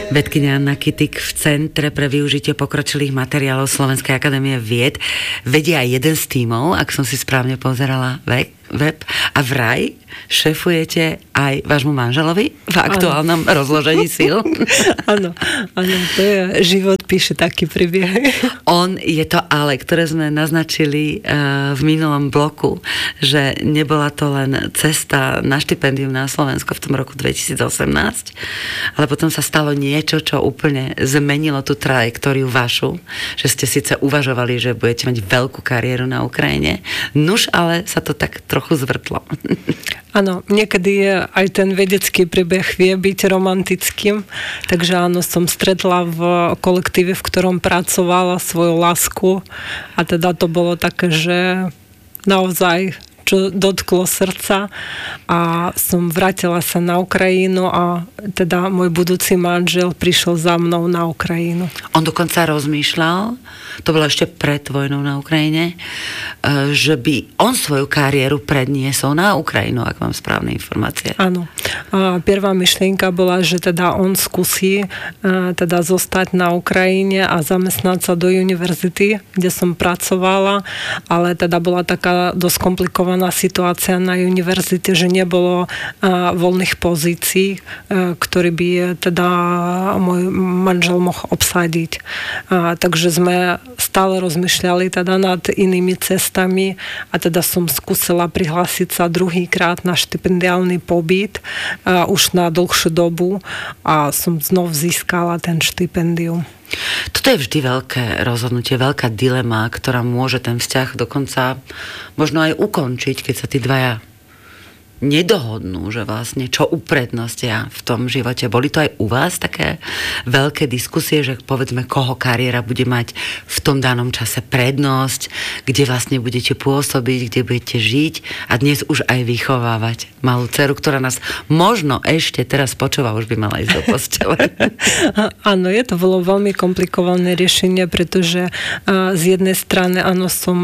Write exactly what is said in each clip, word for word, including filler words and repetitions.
Vedkyňa Anna Kytik v Centre pre využitie pokročilých materiálov Slovenskej akadémie vied vedia aj jeden z tímov, ak som si správne pozerala web, a vraj šefujete aj vášmu manželovi v aktuálnom ano. rozložení síl. Áno, áno, to je život píše taký príbeh. On je to ale, ktoré sme naznačili uh, v minulom bloku, že nebola to len cesta na štipendium na Slovensko v tom roku dvetisícosemnásť, ale potom sa stalo niečo, čo úplne zmenilo tú trajektóriu vašu, že ste síce uvažovali, že budete mať veľkú kariéru na Ukrajine, nuž ale sa to tak trochu zvrtlo. Áno, niekedy je aj ten vedecký príbeh vie byť romantickým, takže áno, som stretla v kolektíve, v ktorom pracovala, svoju lásku a teda to bolo také, že naozaj čo dotklo srdca a som vrátila sa na Ukrajinu a teda môj budúci manžel prišiel za mnou na Ukrajinu. On dokonca rozmýšľal, to bolo ešte pred vojnou na Ukrajine, že by on svoju kariéru predniesol na Ukrajinu, ak mám správne informácie. Áno. A prvá myšlienka bola, že teda on skúsi teda zostať na Ukrajine a zamestnať sa do univerzity, kde som pracovala, ale teda bola taká dosť komplikovaná situácia na univerzite, že nebolo uh, voľných pozícií, uh, ktoré by teda môj manžel mohol obsadiť. Uh, takže sme stále rozmýšľali teda nad inými cestami a teda som skúsila prihlásiť sa druhýkrát na štipendiálny pobyt uh, už na dlhšiu dobu a som znov získala ten štipendium. Toto je vždy veľké rozhodnutie, veľká dilema, ktorá môže ten vzťah dokonca možno aj ukončiť, keď sa tí dvaja nedohodnú, že vlastne čo uprednostia v tom živote. Boli to aj u vás také veľké diskusie, že povedzme, koho kariéra bude mať v tom danom čase prednosť, kde vlastne budete pôsobiť, kde budete žiť a dnes už aj vychovávať malú dceru, ktorá nás možno ešte teraz počúva, už by mala ísť do postele. Áno, je to bolo veľmi komplikované riešenie, pretože z jednej strany áno, som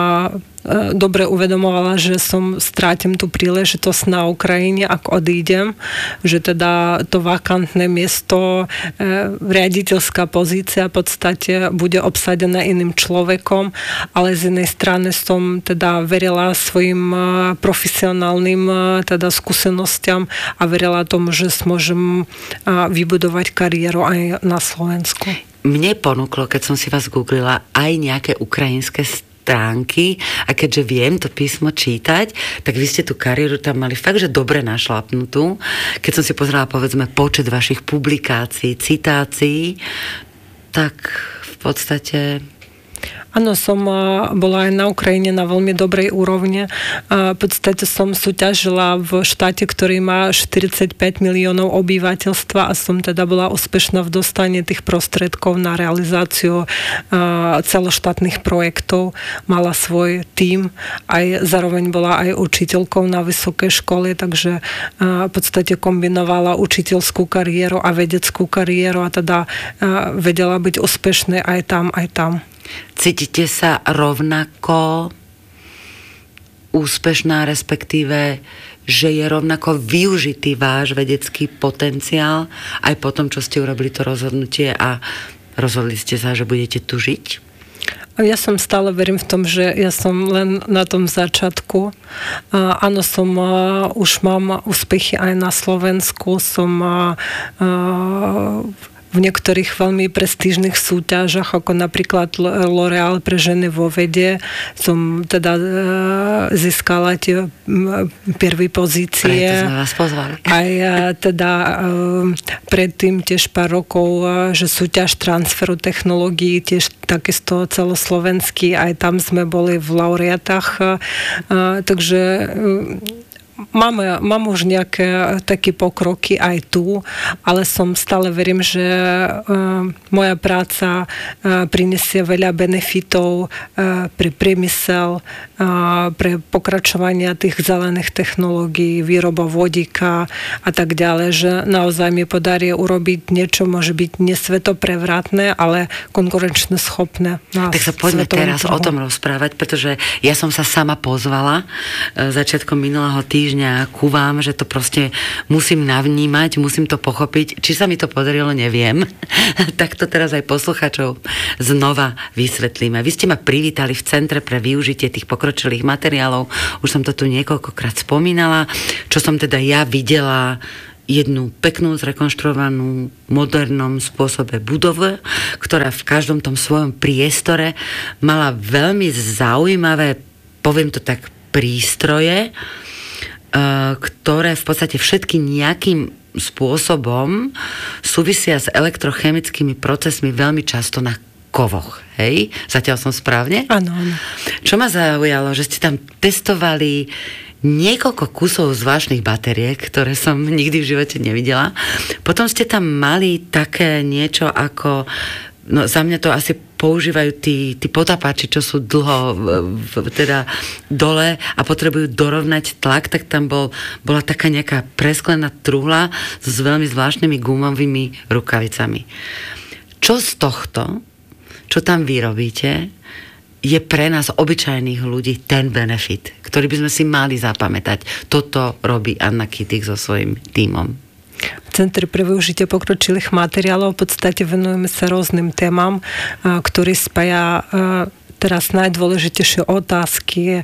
dobre uvedomovala, že som strátim tú príležitosť na Ukrajine, ak odídem, že teda to vakantné miesto, riaditeľská pozícia v podstate bude obsadená iným človekom, ale z jednej strany som teda verila svojim profesionálnym teda skúsenostiam a verila tomu, že môžem vybudovať kariéru aj na Slovensku. Mne ponúklo, keď som si vás googlila, aj nejaké ukrajinské stránky a keďže viem to písmo čítať, tak vy ste tú kariéru tam mali fakt, že dobre našlapnutú. Keď som si pozerala, povedzme, počet vašich publikácií, citácií, tak v podstate... Áno, som bola aj na Ukrajine na veľmi dobrej úrovni. V podstate som súťažila v štáte, ktorý má štyridsaťpäť miliónov obyvateľstva a som teda bola úspešná v dostane tých prostriedkov na realizáciu celoštátnych projektov. Mala svoj tím, aj zároveň bola aj učiteľkou na vysokej škole, takže v podstate kombinovala učiteľskú kariéru a vedeckú kariéru a teda vedela byť úspešná aj tam, aj tam. Cítite sa rovnako úspešná, respektíve, že je rovnako využitý váš vedecký potenciál aj po tom, čo ste urobili to rozhodnutie a rozhodli ste sa, že budete tu žiť? Ja som stále verím v tom, že ja som len na tom začiatku. Áno, som, už mám úspechy aj na Slovensku, som v niektorých veľmi prestížnych súťažach, ako napríklad L'Oréal pre ženy vo vede, som teda získala tie prvé pozície. Preto sme vás pozvali. Aj teda predtým tiež pár rokov, že súťaž transferu technológií, tiež takisto celoslovenský, aj tam sme boli v laureátach. Takže Máme, mám už nejaké také pokroky aj tu, ale som stále verím, že uh, moja práca uh, prinesie veľa benefitov uh, pre priemysel, uh, pre pokračovanie tých zelených technológií, výroba vodíka a tak ďalej, že naozaj mi podarí urobiť niečo, môže byť nesvetoprevratné, ale konkurenčne schopné. Tak sa poďme teraz trhu. O tom rozprávať, pretože ja som sa sama pozvala uh, začiatkom minulého týždňa týždňa ku vám, že to proste musím navnímať, musím to pochopiť. Či sa mi to podarilo, neviem. Tak to teraz aj posluchačov znova vysvetlíme. Vy ste ma privítali v Centre pre využitie tých pokročilých materiálov. Už som to tu niekoľkokrát spomínala. Čo som teda ja videla, jednu peknú, zrekonštruovanú, modernom spôsobe budovu, ktorá v každom tom svojom priestore mala veľmi zaujímavé, poviem to tak, prístroje, ktoré v podstate všetky nejakým spôsobom súvisia s elektrochemickými procesmi veľmi často na kovoch. Hej? Zatiaľ som správne? Áno, áno. Čo ma zaujalo, že ste tam testovali niekoľko kusov zvláštnych batériek, ktoré som nikdy v živote nevidela. Potom ste tam mali také niečo ako, no za mňa to asi používajú tí, tí potápači, čo sú dlho v, v, teda dole a potrebujú dorovnať tlak, tak tam bol, bola taká nejaká presklená truhla s veľmi zvláštnymi gumovými rukavicami. Čo z tohto, čo tam vyrobíte, je pre nás, obyčajných ľudí, ten benefit, ktorý by sme si mali zapamätať. Toto robí Anna Kittig so svojím tímom. V Centre pre využitie pokročilých materiálov v podstate venujeme sa rôznym témam, ktoré spája teraz najdôležitejšie otázky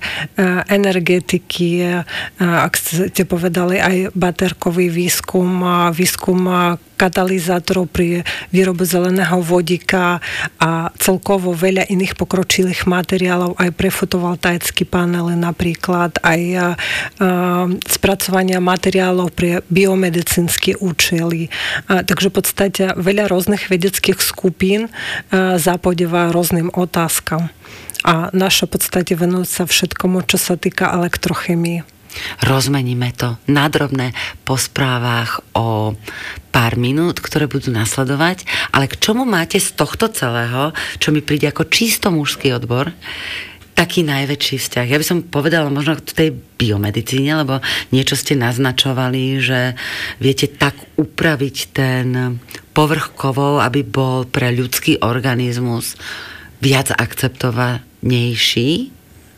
energetiky, ak ste povedali aj baterkový výskum, výskum katalizátorov pri výrobe zeleného vodíka a celkovo veľa iných pokročilých materiálov aj pre fotovoltaické panely napríklad, aj spracovania materiálov pre biomedicínske účely. Takže v podstate veľa rôznych vedeckých skupín zapodieva rôznym otázkam. A naša v podstate venuje sa všetkomu, čo sa týka elektrochemie. Rozmeníme to na drobné po správach o pár minút, ktoré budú nasledovať. Ale k čomu máte z tohto celého, čo mi príde ako čisto mužský odbor, taký najväčší vzťah? Ja by som povedala možno k tej biomedicíne, lebo niečo ste naznačovali, že viete tak upraviť ten povrch kovov, aby bol pre ľudský organizmus viac akceptovanejší.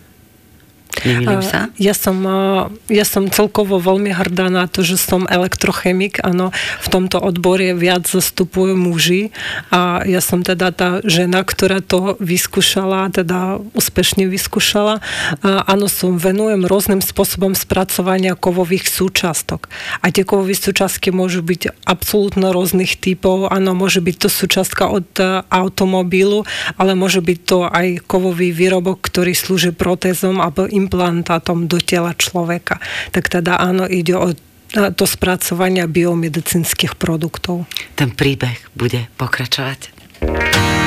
Nemýlim sa? Ja som, ja som celkovo veľmi hrdá na to, že som elektrochemik. Áno, v tomto odbore viac zastupujú muži a ja som teda tá žena, ktorá to vyskúšala, teda úspešne vyskúšala. Áno, som venujem rôznym spôsobom spracovania kovových súčastok. A tie kovové súčastky môžu byť absolútne rôznych typov. Áno, môže byť to súčastka od automobilu, ale môže byť to aj kovový výrobok, ktorý slúži protézom alebo implantátom do tela človeka. Tak teda áno, ide o to spracovanie biomedicínskych produktov. Ten príbeh bude pokračovať.